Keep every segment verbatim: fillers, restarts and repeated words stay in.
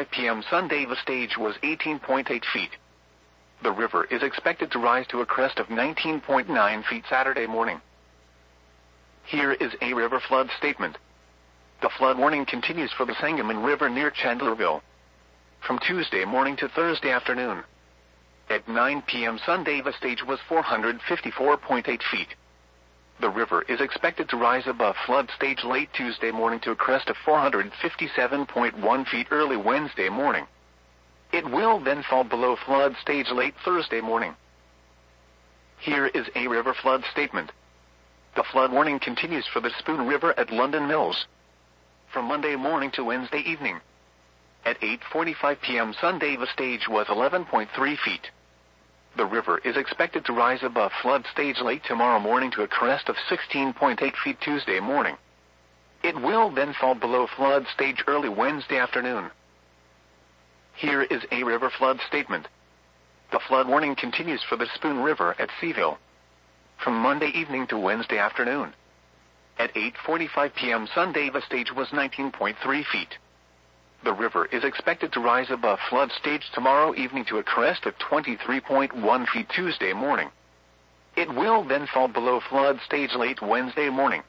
five p m Sunday the stage was eighteen point eight feet. The river is expected to rise to a crest of nineteen point nine feet Saturday morning. Here is a river flood statement. The flood warning continues for the Sangamon River near Chandlerville from Tuesday morning to Thursday afternoon. At nine p m Sunday the stage was four hundred fifty-four point eight feet. The river is expected to rise above flood stage late Tuesday morning to a crest of four hundred fifty-seven point one feet early Wednesday morning. It will then fall below flood stage late Thursday morning. Here is a river flood statement. The flood warning continues for the Spoon River at London Mills from Monday morning to Wednesday evening. At eight forty-five p m Sunday the stage was eleven point three feet. The river is expected to rise above flood stage late tomorrow morning to a crest of sixteen point eight feet Tuesday morning. It will then fall below flood stage early Wednesday afternoon. Here is a river flood statement. The flood warning continues for the Spoon River at Seaville from Monday evening to Wednesday afternoon. At eight forty-five p m Sunday the stage was nineteen point three feet. The river is expected to rise above flood stage tomorrow evening to a crest of twenty-three point one feet Tuesday morning. It will then fall below flood stage late Wednesday morning.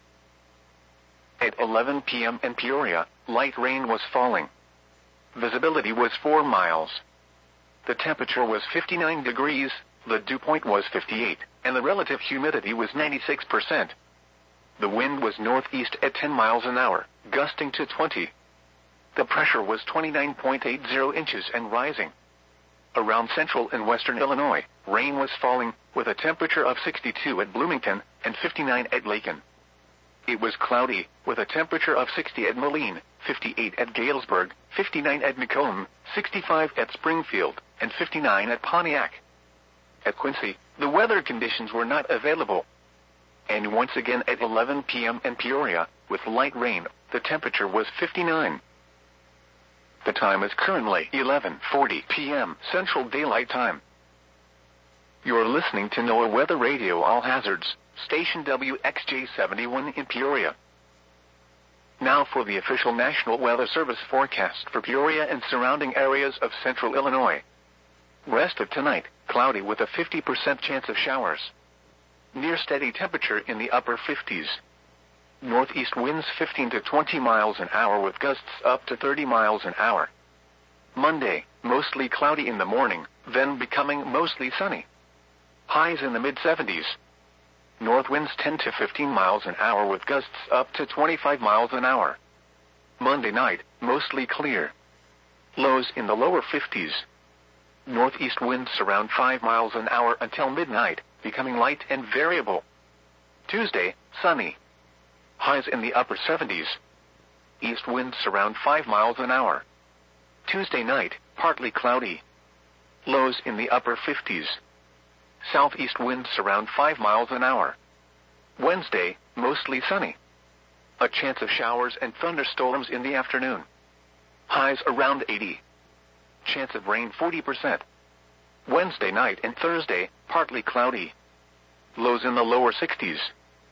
At eleven p m in Peoria, light rain was falling. Visibility was four miles. The temperature was fifty-nine degrees, the dew point was fifty-eight, and the relative humidity was ninety-six percent. The wind was northeast at ten miles an hour, gusting to twenty. The pressure was twenty-nine point eight zero inches and rising. Around central and western Illinois, rain was falling, with a temperature of sixty-two at Bloomington and fifty-nine at Lakin. It was cloudy, with a temperature of sixty at Moline, fifty-eight at Galesburg, fifty-nine at Macomb, sixty-five at Springfield, and fifty-nine at Pontiac. At Quincy, the weather conditions were not available. And once again at eleven p m in Peoria, with light rain, the temperature was fifty-nine. The time is currently eleven forty p m Central Daylight Time. You're listening to NOAA Weather Radio All Hazards, station W X J seventy-one in Peoria. Now for the official National Weather Service forecast for Peoria and surrounding areas of central Illinois. Rest of tonight, cloudy with a fifty percent chance of showers. Near steady temperature in the upper fifties. Northeast winds fifteen to twenty miles an hour with gusts up to thirty miles an hour. Monday, mostly cloudy in the morning, then becoming mostly sunny. Highs in the mid seventies. North winds ten to fifteen miles an hour with gusts up to twenty-five miles an hour. Monday night, mostly clear. Lows in the lower fifties. Northeast winds around five miles an hour until midnight, becoming light and variable. Tuesday, sunny. Highs in the upper seventies. East winds around five miles an hour. Tuesday night, partly cloudy. Lows in the upper fifties. Southeast winds around five miles an hour. Wednesday, mostly sunny. A chance of showers and thunderstorms in the afternoon. Highs around eighty. Chance of rain forty percent. Wednesday night and Thursday, partly cloudy. Lows in the lower sixties.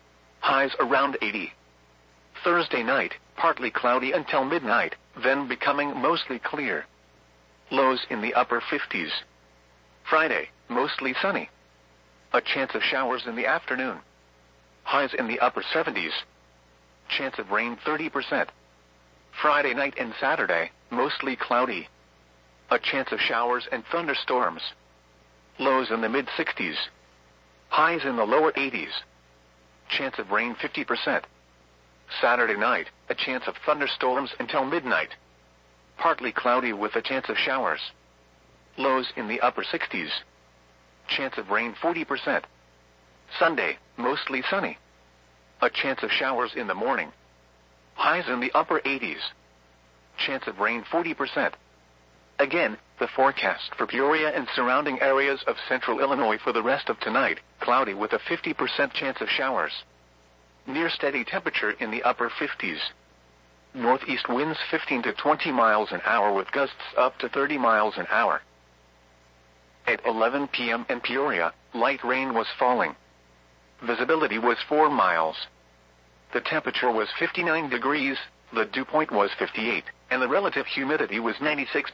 Highs around eighty. Thursday night, partly cloudy until midnight, then becoming mostly clear. Lows in the upper fifties. Friday, mostly sunny. A chance of showers in the afternoon. Highs in the upper seventies. Chance of rain thirty percent. Friday night and Saturday, mostly cloudy. A chance of showers and thunderstorms. Lows in the mid sixties. Highs in the lower eighties. Chance of rain fifty percent. Saturday night, a chance of thunderstorms until midnight. Partly cloudy with a chance of showers. Lows in the upper sixties. Chance of rain forty percent. Sunday, mostly sunny. A chance of showers in the morning. Highs in the upper eighties. Chance of rain forty percent. Again, the forecast for Peoria and surrounding areas of central Illinois for the rest of tonight, cloudy with a fifty percent chance of showers. Near steady temperature in the upper fifties. Northeast winds fifteen to twenty miles an hour with gusts up to thirty miles an hour. At eleven p m in Peoria, light rain was falling. Visibility was four miles. The temperature was fifty-nine degrees, the dew point was fifty-eight, and the relative humidity was ninety-six